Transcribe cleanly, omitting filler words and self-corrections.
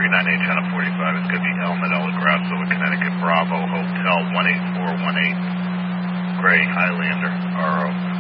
398 Channel 45. It's going to be Elmet El Grasso at Connecticut Bravo Hotel 18418. Gray Highlander RO.